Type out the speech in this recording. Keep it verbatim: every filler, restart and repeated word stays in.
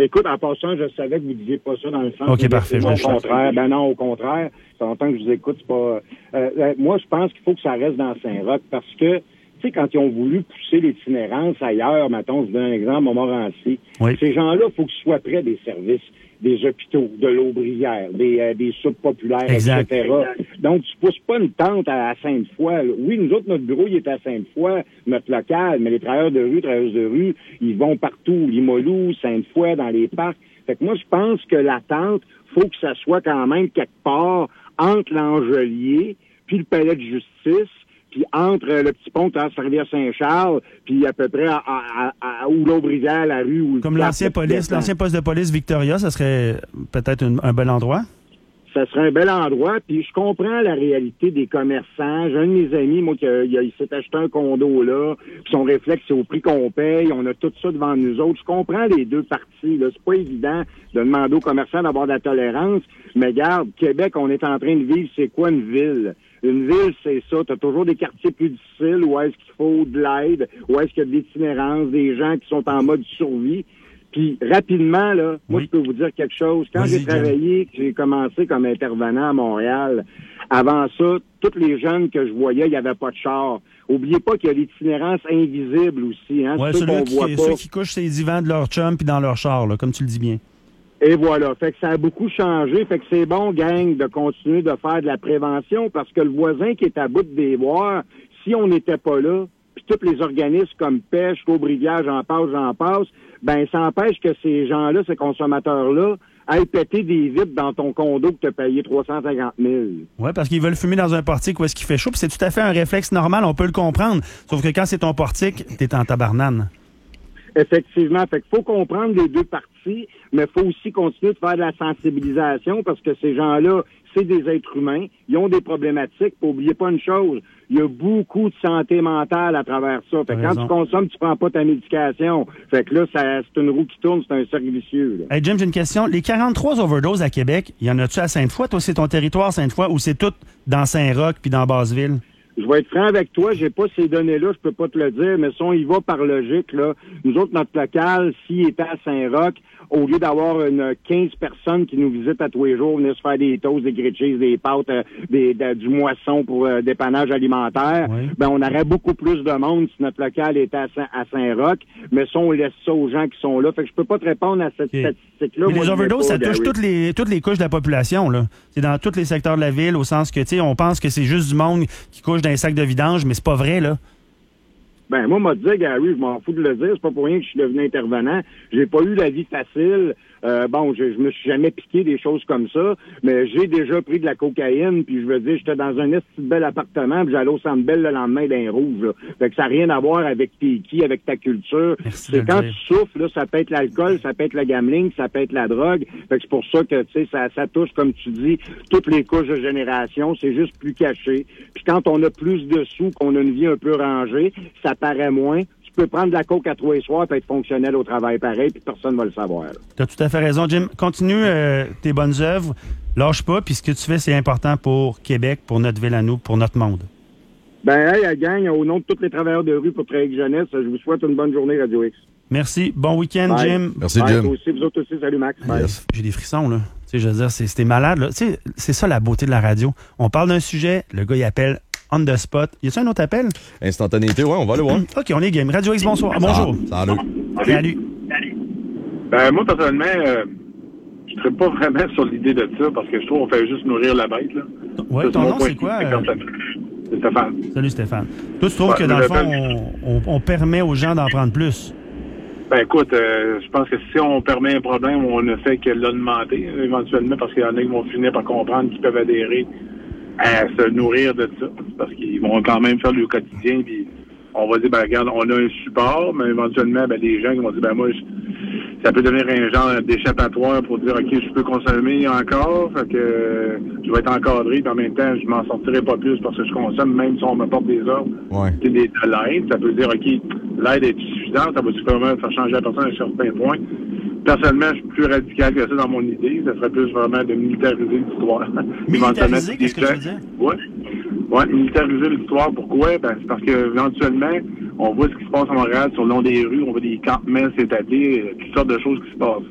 Écoute, en passant, je savais que vous ne disiez pas ça dans le sens... OK, parfait. Au contraire. Ben non, au contraire. Ça fait longtemps que je vous écoute, c'est pas... Euh, moi, je pense qu'il faut que ça reste dans Saint-Roch parce que, tu sais, quand ils ont voulu pousser l'itinérance ailleurs, mettons, je donne un exemple, Montmorency, oui. Ces gens-là, il faut qu'ils soient près des services, des hôpitaux, de l'Aubrière, des, euh, des soupes populaires, exact. et cetera. Donc, tu pousses pas une tente à, à Sainte-Foy. Là. Oui, nous autres, notre bureau, il est à Sainte-Foy, notre local, mais les travailleurs de rue, travailleuses de rue, ils vont partout, Limoilou, Sainte-Foy, dans les parcs. Fait que moi, je pense que la tente, faut que ça soit quand même quelque part entre l'Angelier puis le palais de justice, puis entre le petit pont à Rivière-Saint-Charles, puis à peu près à, à, à, à où l'Aubrière, la rue... Où Comme l'ancien police, l'ancien poste de police Victoria, ça serait peut-être une, un bel endroit? Ça serait un bel endroit, puis je comprends la réalité des commerçants. J'ai un de mes amis, moi, qui a, il, a, il s'est acheté un condo là, puis son réflexe, c'est au prix qu'on paye, on a tout ça devant nous autres. Je comprends les deux parties, là. C'est pas évident de demander aux commerçants d'avoir de la tolérance, mais regarde, Québec, on est en train de vivre, c'est quoi une ville? Une ville, c'est ça. Tu as toujours des quartiers plus difficiles où est-ce qu'il faut de l'aide, où est-ce qu'il y a de l'itinérance, des gens qui sont en mode survie. Puis, rapidement, là, moi, oui. je peux vous dire quelque chose. Quand j'ai travaillé, que j'ai commencé comme intervenant à Montréal, avant ça, tous les jeunes que je voyais, il n'y avait pas de char. Oubliez pas qu'il y a l'itinérance invisible aussi. Hein, ouais, ceux qu'on qui, voit pas. Ceux qui couchent ces divans de leur chum puis dans leur char, là, comme tu le dis bien. Et voilà. Fait que ça a beaucoup changé. Fait que c'est bon, gang, de continuer de faire de la prévention parce que le voisin qui est à bout de déboire, si on n'était pas là, puis tous les organismes comme Pêche, Aubrivière, j'en passe, j'en passe, ben ça empêche que ces gens-là, ces consommateurs-là, aillent péter des vitres dans ton condo que tu as payé trois cent cinquante mille. Oui, parce qu'ils veulent fumer dans un portique où est-ce qu'il fait chaud, puis c'est tout à fait un réflexe normal, on peut le comprendre. Sauf que quand c'est ton portique, t'es en tabarnane. Effectivement. Fait qu'il faut comprendre les deux parties, mais il faut aussi continuer de faire de la sensibilisation parce que ces gens-là, c'est des êtres humains, ils ont des problématiques. N'oubliez pas une chose, il y a beaucoup de santé mentale à travers ça. Fait que quand tu consommes, tu prends pas ta médication. Fait que là, ça, c'est une roue qui tourne, c'est un cercle vicieux. Là. Hey Jim, j'ai une question. Les quarante-trois overdoses à Québec, y en a-tu à Sainte-Foy? Toi, c'est ton territoire, Sainte-Foy, ou c'est tout dans Saint-Roch puis dans Basseville? Je vais être franc avec toi, j'ai pas ces données-là, je peux pas te le dire, mais si on y va par logique, là, nous autres, notre local, s'il était à Saint-Roch, au lieu d'avoir une quinze personnes qui nous visitent à tous les jours, venir se faire des toasts, des grilled cheese, des pâtes, euh, des, de, du moisson pour euh, dépannage alimentaire, oui. ben on aurait beaucoup plus de monde si notre local était à, Saint- à Saint-Roch, mais ça, on laisse ça aux gens qui sont là. Fait que je peux pas te répondre à cette okay. statistique-là. Mais les overdoses, ça touche toutes les, toutes les couches de la population, là. C'est dans tous les secteurs de la ville, au sens que, tu sais, on pense que c'est juste du monde qui couche dans les sacs de vidange, mais c'est pas vrai, là. Ben, moi, m'a dit, Gary, je m'en fous de le dire, c'est pas pour rien que je suis devenu intervenant. J'ai pas eu la vie facile. Euh, bon, je, je me suis jamais piqué des choses comme ça, mais j'ai déjà pris de la cocaïne, puis je veux dire, j'étais dans un esti de bel appartement, puis j'allais au Centre Bell le lendemain d'un rouge, là. Fait que ça n'a rien à voir avec t'es qui, avec ta culture. Merci c'est quand dire. Tu souffres, là, ça peut être l'alcool, ça peut être le gambling, ça peut être la drogue. Fait que c'est pour ça que, tu sais, ça, ça touche, comme tu dis, toutes les couches de génération. C'est juste plus caché. Puis quand on a plus de sous, qu'on a une vie un peu rangée, ça paraît moins. Tu peux prendre de la coke à trois et soirs et être fonctionnel au travail pareil, puis personne ne va le savoir. Tu as tout à fait raison, Jim. Continue euh, tes bonnes œuvres. Lâche pas, puis ce que tu fais, c'est important pour Québec, pour notre ville à nous, pour notre monde. Ben, hey, la gang, au nom de tous les travailleurs de rue pour Travailler Jeunesse, je vous souhaite une bonne journée, Radio X. Merci. Bon week-end, Bye. Jim. Merci, Bye, Jim. Toi aussi, vous autres aussi. Salut, Max. Yes. J'ai des frissons, là. Tu sais, je veux dire, c'est, c'était malade, là. Tu sais, c'est ça la beauté de la radio. On parle d'un sujet, le gars, il appelle on the spot. Y a-t-il un autre appel? Instantanéité, ouais, on va le voir. OK, on est game. Radio X, bonsoir. Bonjour. Ah, salut. Salut. Ben, moi, personnellement, euh, je ne serais pas vraiment sur l'idée de ça parce que je trouve qu'on fait juste nourrir la bête, là. Ouais, ça, ton nom, c'est quoi? Euh... C'est Stéphane. Salut, Stéphane. Toi, tu trouves ouais, que, dans le fond, on, on, on permet aux gens d'en prendre plus? Ben, écoute, euh, je pense que si on permet un problème, on ne fait que l'augmenter, éventuellement, parce qu'il y en a qui vont finir par comprendre qu'ils peuvent adhérer à se nourrir de ça, parce qu'ils vont quand même faire le quotidien, puis on va dire, ben regarde, on a un support, mais éventuellement, ben les gens qui vont dire, ben moi, je, ça peut devenir un genre d'échappatoire pour dire, OK, je peux consommer encore, fait que euh, je vais être encadré, puis en même temps, je m'en sortirai pas plus parce que je consomme, même si on me porte des ordres. Ouais. C'est des, de l'aide, ça peut dire, OK, l'aide est suffisante, ça va vraiment faire changer la personne à un certain point. Personnellement, je suis plus radical que ça dans mon idée. Ça serait plus vraiment de militariser l'histoire. Militariser, qu'est-ce que tu veux dire? Oui. Ouais, militariser l'histoire. Pourquoi? Ben, c'est parce que éventuellement, on voit ce qui se passe à Montréal sur le long des rues, on voit des campements s'étaler, toutes sortes de choses qui se passent.